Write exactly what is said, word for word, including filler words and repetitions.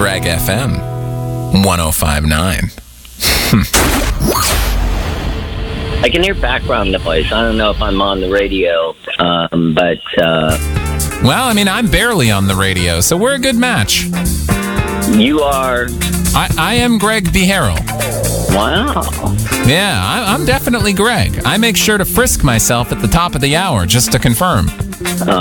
Greg F M one oh five point nine. I can hear background noise. I don't know if I'm on the radio, um, but... Uh, well, I mean, I'm barely on the radio, so we're a good match. You are... I, I am Greg B. Harrell. Wow. Yeah, I, I'm definitely Greg. I make sure to frisk myself at the top of the hour just to confirm. Uh,